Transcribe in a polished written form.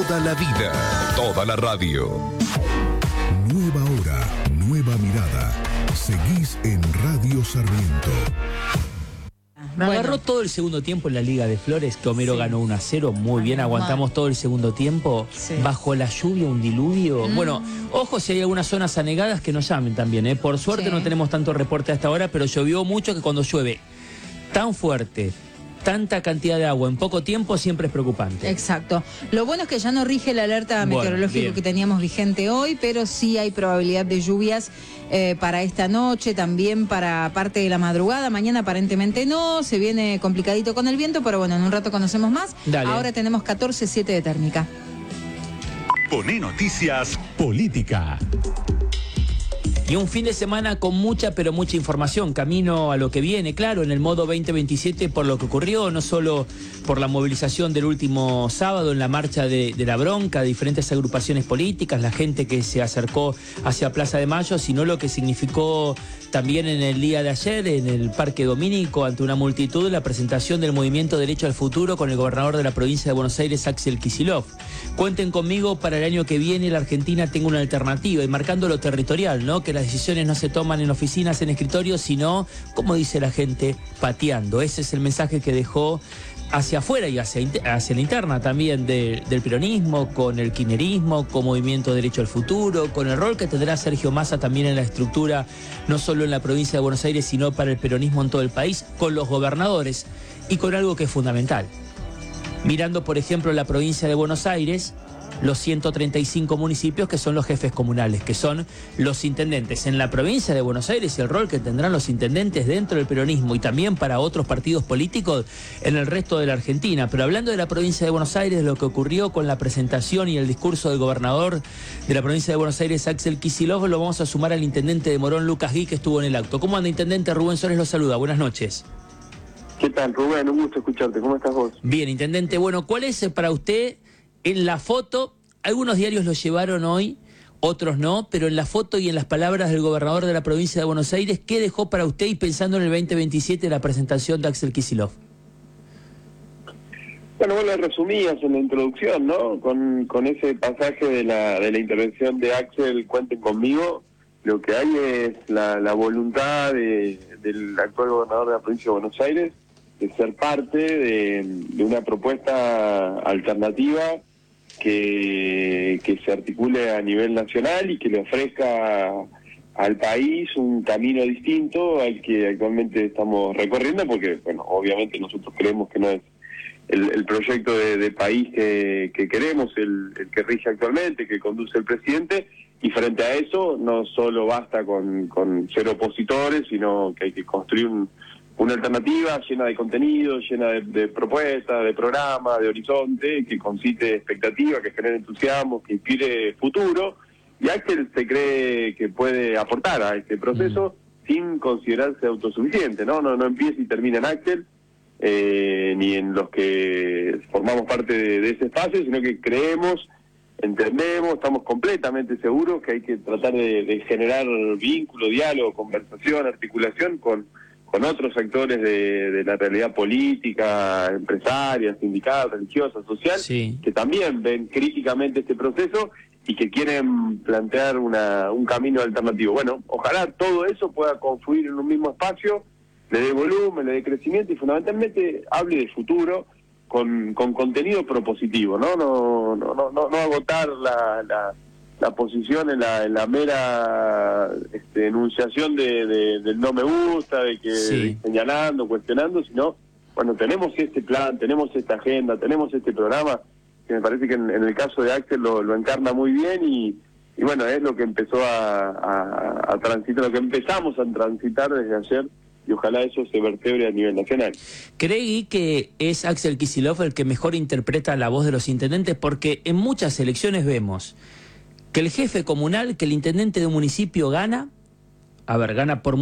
toda la vida, toda la radio. Nueva hora, nueva mirada. Seguís en Radio Sarmiento. Me agarró todo el segundo tiempo en la Liga de Flores, que Homero ganó 1-0, muy bien, aguantamos todo el segundo tiempo, bajo la lluvia, un diluvio. Bueno, ojo si hay algunas zonas anegadas que nos llamen también, Por suerte no tenemos tanto reporte hasta ahora, pero llovió mucho, que cuando llueve tan fuerte, tanta cantidad de agua en poco tiempo, siempre es preocupante. Exacto. Lo bueno es que ya no rige la alerta meteorológica que teníamos vigente hoy, pero sí hay probabilidad de lluvias para esta noche, también para parte de la madrugada. Mañana aparentemente no, se viene complicadito con el viento, pero bueno, en un rato conocemos más. Dale. Ahora tenemos 14,7 de térmica. Poné noticias política. Y un fin de semana con mucha, pero mucha información, camino a lo que viene, claro, en el modo 2027 por lo que ocurrió, no solo por la movilización del último sábado en la marcha de la bronca, diferentes agrupaciones políticas, la gente que se acercó hacia Plaza de Mayo, sino lo que significó también en el día de ayer, en el Parque Domínico, ante una multitud, la presentación del movimiento Derecho al Futuro con el gobernador de la provincia de Buenos Aires, Axel Kicillof. Cuenten conmigo para el año que viene, la Argentina tenga una alternativa, y marcando lo territorial, ¿no? Que las decisiones no se toman en oficinas, en escritorios, sino, como dice la gente, pateando. Ese es el mensaje que dejó hacia afuera y hacia la interna también del peronismo, con el kirchnerismo, con Movimiento Derecho al Futuro, con el rol que tendrá Sergio Massa también en la estructura, no solo en la provincia de Buenos Aires, sino para el peronismo en todo el país, con los gobernadores y con algo que es fundamental. Mirando, por ejemplo, la provincia de Buenos Aires, los 135 municipios que son los jefes comunales, que son los intendentes. En la provincia de Buenos Aires, el rol que tendrán los intendentes dentro del peronismo y también para otros partidos políticos en el resto de la Argentina. Pero hablando de la provincia de Buenos Aires, de lo que ocurrió con la presentación y el discurso del gobernador de la provincia de Buenos Aires, Axel Kicillof, lo vamos a sumar al intendente de Morón, Lucas Gui, que estuvo en el acto. ¿Cómo anda, intendente? Rubén Suárez lo saluda. Buenas noches. ¿Qué tal, Rubén? Un gusto escucharte. ¿Cómo estás vos? Bien, intendente. Bueno, ¿cuál es para usted en la foto? Algunos diarios lo llevaron hoy, otros no, pero en la foto y en las palabras del gobernador de la provincia de Buenos Aires, ¿qué dejó para usted y pensando en el 2027 la presentación de Axel Kicillof? Bueno, vos lo resumías en la introducción, ¿no? Con ese pasaje de la intervención de Axel, cuenten conmigo. Lo que hay es la voluntad del actual gobernador de la provincia de Buenos Aires de ser parte de una propuesta alternativa que se articule a nivel nacional y que le ofrezca al país un camino distinto al que actualmente estamos recorriendo, porque, bueno, obviamente nosotros creemos que no es el proyecto de país que queremos, el que rige actualmente, que conduce el presidente, y frente a eso no solo basta con ser opositores, sino que hay que construir una alternativa llena de contenido, llena de propuestas, de programas, de horizonte, que concite expectativa, que genere entusiasmo, que inspire futuro. Y Axel se cree que puede aportar a este proceso sin considerarse autosuficiente, ¿no? No empieza y termina en Axel, ni en los que formamos parte de ese espacio, sino que creemos, entendemos, estamos completamente seguros que hay que tratar de generar vínculo, diálogo, conversación, articulación con otros actores de la realidad política, empresaria, sindical, religiosa, social, que también ven críticamente este proceso y que quieren plantear un camino alternativo. Bueno, ojalá todo eso pueda confluir en un mismo espacio, le dé volumen, le dé crecimiento y fundamentalmente hable de futuro con contenido propositivo, no agotar la posición en la mera enunciación del no me gusta, de señalando, cuestionando, sino, bueno, tenemos este plan, tenemos esta agenda, tenemos este programa, que me parece que en el caso de Axel lo encarna muy bien y bueno, es lo que empezó a transitar, lo que empezamos a transitar desde ayer, y ojalá eso se vertebre a nivel nacional. ¿Cree que es Axel Kicillof el que mejor interpreta la voz de los intendentes? Porque en muchas elecciones vemos que el jefe comunal, que el intendente de un municipio gana por